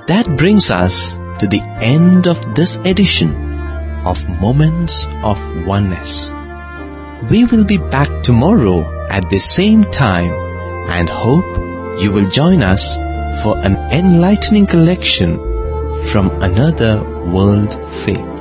that brings us to the end of this edition of Moments of Oneness. We will be back tomorrow at the same time and hope you will join us for an enlightening collection from another world faith.